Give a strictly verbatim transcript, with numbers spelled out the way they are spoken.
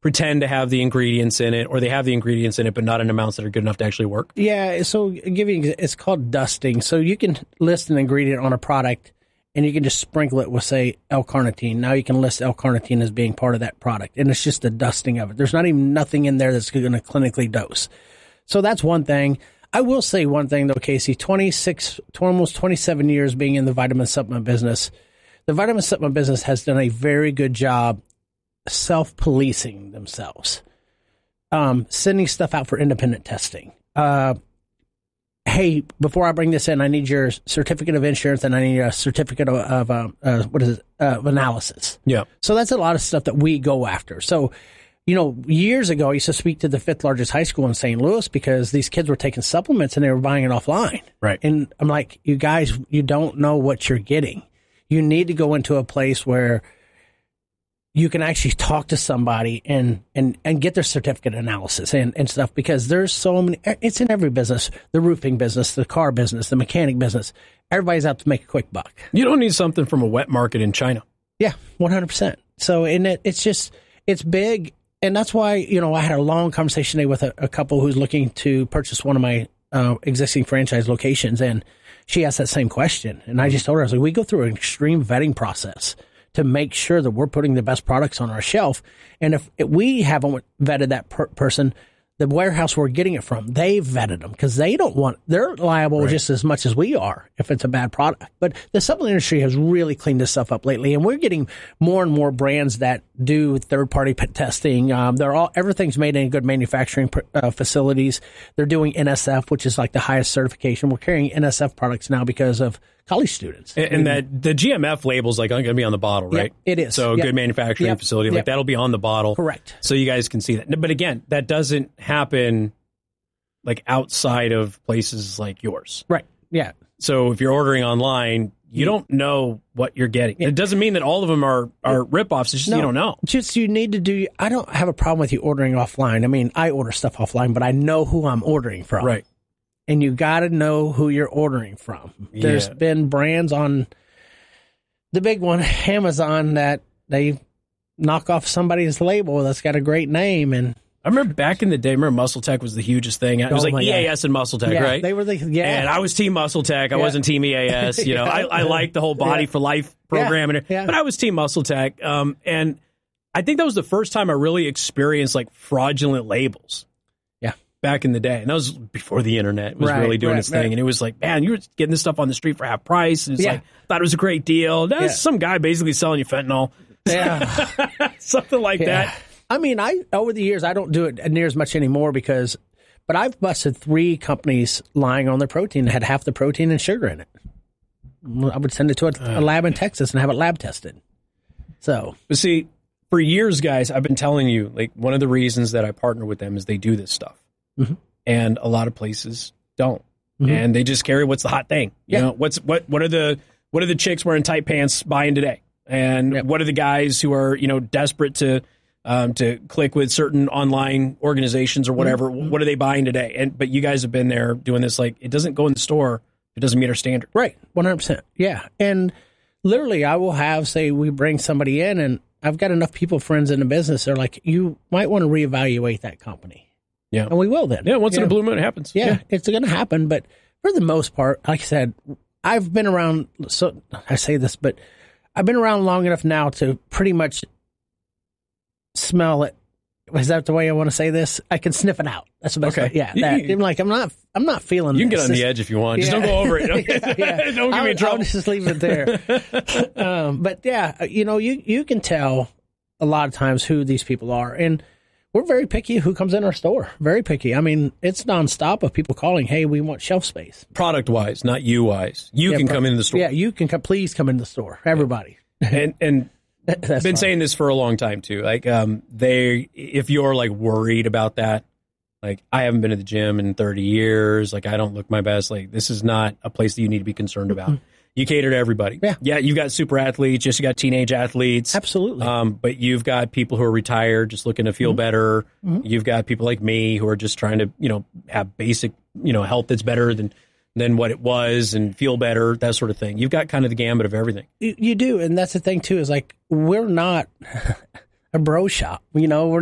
pretend to have the ingredients in it, or they have the ingredients in it, but not in amounts that are good enough to actually work? Yeah, so giving it's called dusting. So you can list an ingredient on a product, and you can just sprinkle it with, say, L-carnitine. Now you can list L-carnitine as being part of that product, and it's just the dusting of it. There's not even nothing in there that's going to clinically dose. So that's one thing. I will say one thing, though, Casey, twenty-six, almost twenty-seven years being in the vitamin supplement business, the vitamin supplement business has done a very good job self-policing themselves, um, sending stuff out for independent testing. Uh, hey, before I bring this in, I need your certificate of insurance and I need a certificate of, of uh, uh, what is it, uh, of analysis. Yeah. So that's a lot of stuff that we go after. So, you know, years ago, I used to speak to the fifth largest high school in Saint Louis because these kids were taking supplements and they were buying it offline. Right. And I'm like, you guys, you don't know what you're getting. You need to go into a place where you can actually talk to somebody and, and, and get their certificate analysis and, and stuff, because there's so many, it's in every business, the roofing business, the car business, the mechanic business. Everybody's out to make a quick buck. You don't need something from a wet market in China. Yeah, one hundred percent. So, and it, it's just, it's big. And that's why, you know, I had a long conversation today with a, a couple who's looking to purchase one of my uh, existing franchise locations. And she asked that same question. And I just told her, I was like, we go through an extreme vetting process to make sure that we're putting the best products on our shelf. And if, if we haven't vetted that per- person, the warehouse we're getting it from, they've vetted them because they don't want, they're liable right. just as much as we are if it's a bad product. But the supplement industry has really cleaned this stuff up lately, and we're getting more and more brands that do third-party p- testing. Um, they're all, everything's made in good manufacturing pr- uh, facilities. They're doing N S F, which is like the highest certification. We're carrying N S F products now because of college students. And, and that the G M F label's like going to be on the bottle, right? Yeah, it is. So yep. good manufacturing yep. facility, like yep. that'll be on the bottle. Correct. So you guys can see that. But again, that doesn't happen like outside of places like yours. Right. Yeah. So if you're ordering online, you don't know what you're getting. Yeah. It doesn't mean that all of them are, are ripoffs. It's just no, you don't know. Just you need to do, I don't have a problem with you ordering offline. I mean, I order stuff offline, but I know who I'm ordering from. Right. And you got to know who you're ordering from. Yeah. There's been brands on the big one, Amazon, that they knock off somebody's label that's got a great name. And I remember back in the day, I remember Muscle Tech was the hugest thing. It was Oh like my E A God. S and Muscle Tech, yeah, right? They were the, yeah. And I was Team Muscle Tech. I Yeah. wasn't Team E A S. You know, Yeah. I, I liked the whole Body Yeah. for Life program, Yeah. and Yeah. but I was Team Muscle Tech. Um, and I think that was the first time I really experienced like fraudulent labels. Yeah. Back in the day, and that was before the internet was Right, really doing right, its thing. right. And it was like, man, you were getting this stuff on the street for half price, and it's Yeah. like thought it was a great deal. That's Yeah. some guy basically selling you fentanyl, Yeah. something like Yeah. that. I mean, I over the years, I don't do it near as much anymore because, but I've busted three companies lying on their protein that had half the protein and sugar in it. I would send it to a, a lab in Texas and have it lab tested. So, But see, for years, guys, I've been telling you, like, one of the reasons that I partner with them is they do this stuff. Mhm. And a lot of places don't. Mhm. And they just carry what's the hot thing. You Yeah. know, what's what what are the what are the chicks wearing tight pants buying today? And Yep. what are the guys who are, you know, desperate to um, to click with certain online organizations or whatever? Mhm. What are they buying today? And but you guys have been there doing this, like, it doesn't go in the store. It doesn't meet our standard. right, one hundred percent. Yeah. And literally, I will have, say, we bring somebody in, and I've got enough people, friends in the business, they're like, you might want to reevaluate that company. Yeah. And we will then. Yeah, once in Yeah. a blue moon, it happens. Yeah, it's going to happen. But for the most part, like I said, I've been around, so I say this, but I've been around long enough now to pretty much smell it. Is that the way I want to say this? I can sniff it out. That's the best Okay. way. Yeah. You- That, you- I'm like, I'm not, I'm not feeling You can get this. on the edge if you want. Just Yeah. don't go over it. Don't, Yeah, yeah. don't give I'll, me in trouble. I'll just leave it there. um, but yeah, you know, you, you can tell a lot of times who these people are. And we're very picky who comes in our store. Very picky. I mean, it's nonstop of people calling, hey, we want shelf space. Product wise, not you wise. You Yeah, can pro- come into the store. Yeah, you can come, please come in the store. Everybody. And and That's I've been fine. saying this for a long time too. Like, um, they, if you're like worried about that, like, I haven't been to the gym in thirty years. Like, I don't look my best. Like, this is not a place that you need to be concerned about. Mm-hmm. You cater to everybody. Yeah. Yeah. You got super athletes. Just you got teenage athletes. Absolutely. Um, but you've got people who are retired, just looking to feel Mm-hmm. better. Mhm. You've got people like me who are just trying to, you know, have basic, you know, health that's better than, than what it was and feel better, that sort of thing. You've got kind of the gambit of everything. you, you do. And that's the thing, too, is like, we're not a bro shop. You know, we're